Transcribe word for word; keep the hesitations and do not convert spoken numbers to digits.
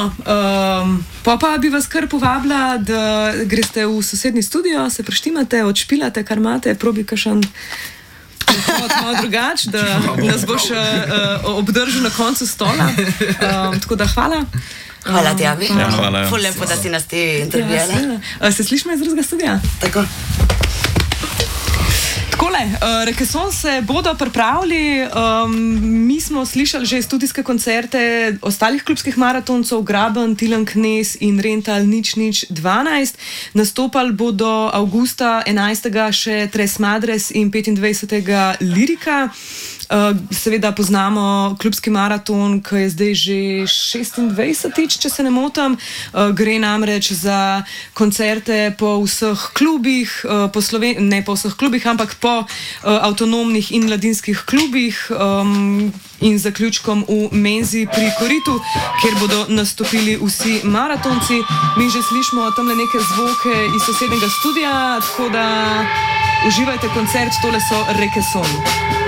No, um, pa, pa bi vas kar povabila, da greste v sosednji studio, se preštimate, odšpilate, kar imate, probi kakšen malo drugač, da nas boš uh, obdržal na koncu stola. Um, tako da hvala. Hvala ti, Abi. Ja, hvala. Ful lepo, da si nas ti intervjuala. Ja, se slišimo iz drugega studia? Tako. Takole, uh, Rekeson se bodo pripravili, um, mi smo slišali že studijske koncerte ostalih klubskih maratoncev, Graben, Tilen Knez in Rental nič nič dvanajst. Nastopali bodo avgusta enajstega še Tres Madres in petindvajsetega Lirika. Uh, seveda poznamo klubski maraton, ki je zdaj že šestindvajsetič, če se ne motim. Uh, gre namreč za koncerte po vseh klubih, uh, po Sloven- ne po vseh klubih, ampak po uh, avtonomnih in mladinskih klubih um, in zaključkom v Menzi pri Koritu, kjer bodo nastopili vsi maratonci. Mi že slišimo tamle neke zvoke iz sosednjega studia, tako da uživajte koncert, tole so Rekeson.